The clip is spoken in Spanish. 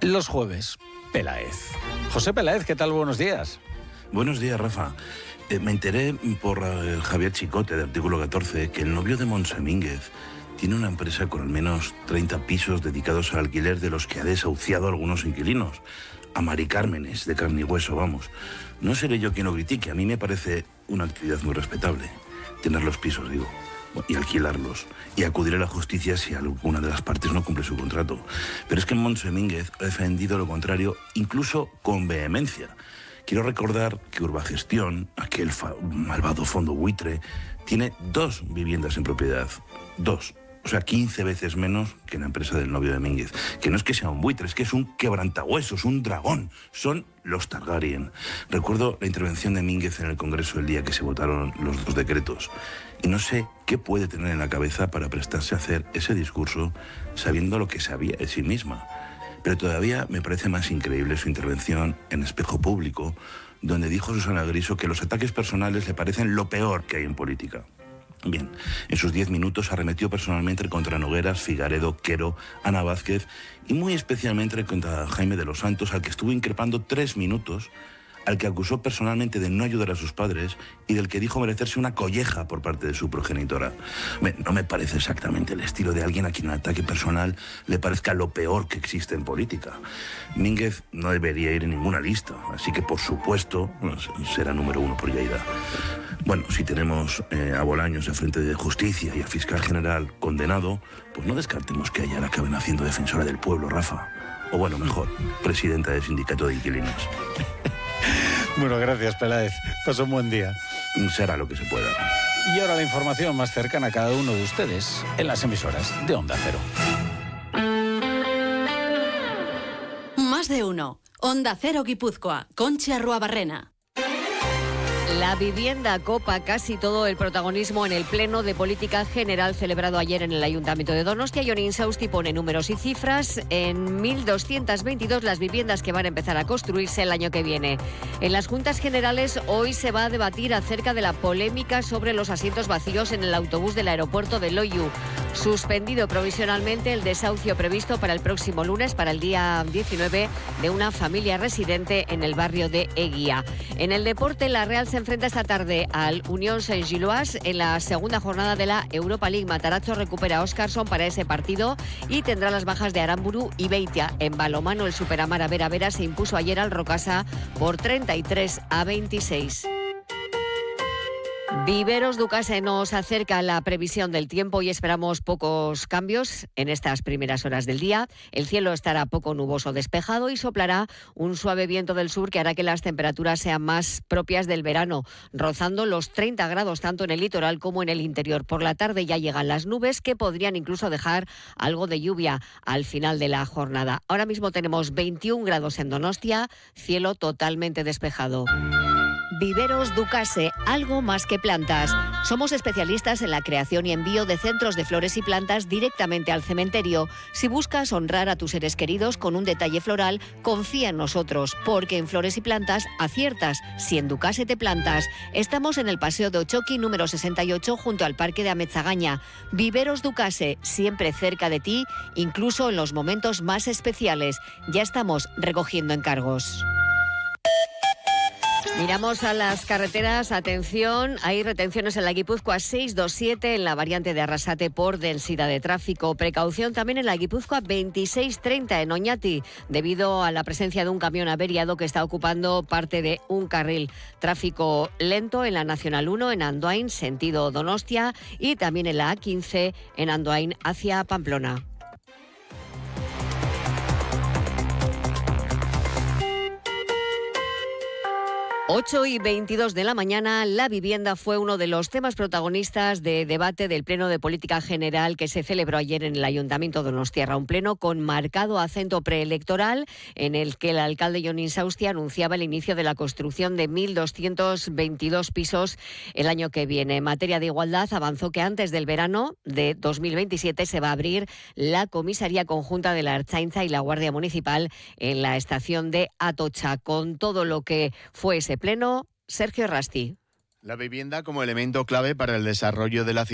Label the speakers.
Speaker 1: Los jueves, Peláez. José Peláez, ¿qué tal? Buenos días.
Speaker 2: Buenos días, Rafa. Me enteré por Javier Chicote, de Artículo 14, que el novio de Montse Mínguez tiene una empresa con al menos 30 pisos dedicados al alquiler, de los que ha desahuciado a algunos inquilinos. A Mari Cármenes, de carne y hueso, vamos. No seré yo quien lo critique, a mí me parece una actividad muy respetable. Tener los pisos, digo, y alquilarlos, y acudir a la justicia si alguna de las partes no cumple su contrato. Pero es que Montse Mínguez ha defendido lo contrario, incluso con vehemencia. Quiero recordar que Urbagestión, aquel malvado fondo buitre, tiene 2 viviendas en propiedad. 2. O sea, 15 veces menos que la empresa del novio de Mínguez. Que no es que sea un buitre, es que es un quebrantahuesos, un dragón. Son los Targaryen. Recuerdo la intervención de Mínguez en el Congreso el día que se votaron los 2 decretos. Y no sé qué puede tener en la cabeza para prestarse a hacer ese discurso sabiendo lo que sabía de sí misma. Pero todavía me parece más increíble su intervención en Espejo Público, donde dijo Susana Griso que los ataques personales le parecen lo peor que hay en política. Bien, en sus 10 minutos arremetió personalmente contra Nogueras, Figaredo, Quero, Ana Vázquez y muy especialmente contra Jaime de los Santos, al que estuvo increpando 3 minutos, al que acusó personalmente de no ayudar a sus padres y del que dijo merecerse una colleja por parte de su progenitora. No me parece exactamente el estilo de alguien a quien un ataque personal le parezca lo peor que existe en política. Mínguez no debería ir en ninguna lista, así que por supuesto será número 1 por Lleida. Bueno, si tenemos a Bolaños de Frente de Justicia y al fiscal general condenado, pues no descartemos que Ayala acaben haciendo defensora del pueblo, Rafa. O bueno, mejor, presidenta del sindicato de inquilinos.
Speaker 1: Bueno, gracias, Peláez. Pasó un buen día.
Speaker 2: Será lo que se pueda.
Speaker 1: Y ahora la información más cercana a cada uno de ustedes en las emisoras de Onda Cero.
Speaker 3: Más de uno. Onda Cero Guipúzcoa. Conchi Arruabarrena.
Speaker 4: La vivienda copa casi todo el protagonismo en el Pleno de Política General celebrado ayer en el Ayuntamiento de Donostia. Jon Insausti pone números y cifras. En 1.222 las viviendas que van a empezar a construirse el año que viene. En las Juntas Generales hoy se va a debatir acerca de la polémica sobre los asientos vacíos en el autobús del aeropuerto de Loiu. Suspendido provisionalmente el desahucio previsto para el próximo lunes, para el día 19, de una familia residente en el barrio de Eguía. En el deporte, la Real se enfrenta esta tarde al Unión Saint-Gilloise en la segunda jornada de la Europa League. Matarazzo recupera a Óscarson para ese partido y tendrá las bajas de Aramburu y Beitia. En balonmano, el Superamara Vera Vera se impuso ayer al Rocasa por 33-26. Viveros Ducase nos acerca la previsión del tiempo y esperamos pocos cambios en estas primeras horas del día. El cielo estará poco nuboso despejado y soplará un suave viento del sur que hará que las temperaturas sean más propias del verano, rozando los 30 grados tanto en el litoral como en el interior. Por la tarde ya llegan las nubes que podrían incluso dejar algo de lluvia al final de la jornada. Ahora mismo tenemos 21 grados en Donostia, cielo totalmente despejado. Viveros Ducase, algo más que plantas. Somos especialistas en la creación y envío de centros de flores y plantas directamente al cementerio. Si buscas honrar a tus seres queridos con un detalle floral, confía en nosotros, porque en flores y plantas aciertas. Si en Ducase te plantas. Estamos en el Paseo de Ochoqui, número 68, junto al Parque de Ametzagaña. Viveros Ducase, siempre cerca de ti, incluso en los momentos más especiales. Ya estamos recogiendo encargos. Miramos a las carreteras, atención, hay retenciones en la Guipúzcoa 627, en la variante de Arrasate por densidad de tráfico. Precaución también en la Guipúzcoa 2630 en Oñati, debido a la presencia de un camión averiado que está ocupando parte de un carril. Tráfico lento en la Nacional 1 en Andoain, sentido Donostia, y también en la A15 en Andoain hacia Pamplona. Ocho y 22 de la mañana, la vivienda fue uno de los temas protagonistas de debate del Pleno de Política General que se celebró ayer en el Ayuntamiento de Donostia. Un pleno con marcado acento preelectoral en el que el alcalde Jon Insausti anunciaba el inicio de la construcción de 1.222 pisos el año que viene. En materia de igualdad, avanzó que antes del verano de 2027 se va a abrir la comisaría conjunta de la Ertzaintza y la Guardia Municipal en la estación de Atocha. Con todo lo que fue ese pleno, Sergio Rasti.
Speaker 5: La vivienda como elemento clave para el desarrollo de la ciudad.